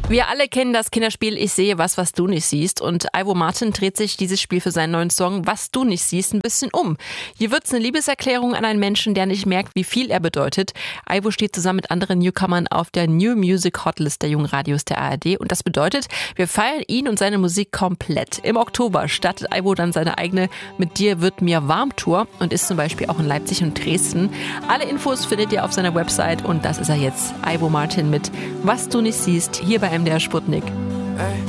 Wir alle kennen das Kinderspiel Ich sehe was du nicht siehst. Und Ivo Martin dreht sich dieses Spiel für seinen neuen Song Was du nicht siehst ein bisschen um. Hier wird's eine Liebeserklärung an einen Menschen, der nicht merkt, wie viel er bedeutet. Ivo steht zusammen mit anderen Newcomern auf der New Music Hotlist der jungen Radios der ARD. Und das bedeutet, wir feiern ihn und seine Musik komplett. Im Oktober startet Ivo dann seine eigene Mit dir wird mir warm Tour und ist zum Beispiel auch in Leipzig und Dresden. Alle Infos findet ihr auf seiner Website und das ist er jetzt. Ivo Martin mit Was du nicht siehst, hier bei MDR Sputnik. Ey,